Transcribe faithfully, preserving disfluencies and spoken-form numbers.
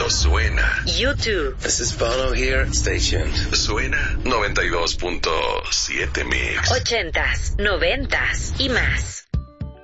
Esto suena. YouTube. This is Bono here. Stay tuned. Suena noventa y dos punto siete mix. Ochentas, noventas y más.